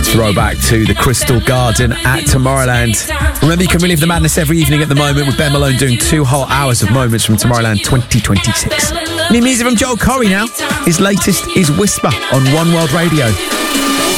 throwback to the Crystal Garden at Tomorrowland. Remember, you can relive the madness every evening at the moment with Ben Malone doing 2 whole hours of moments from Tomorrowland 2026. New music from Joel Corry now. His latest is Whisper on One World Radio.